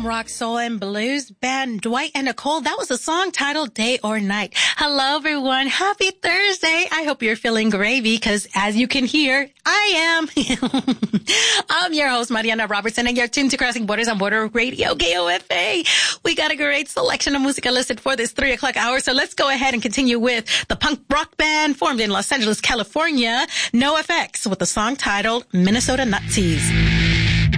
rock, soul, and blues band Dwight and Nicole. That was a song titled Day or Night. Hello, everyone. Happy Thursday. I hope you're feeling gravy because as you can hear, I am. I'm your host, Mariana Robertson, and you're tuned to Crossing Borders on Border Radio, KOFA. We got a great selection of music listed for this 3 o'clock hour, so let's go ahead and continue with the punk rock band formed in Los Angeles, California, NoFX, with the song titled Minnesota Nazis.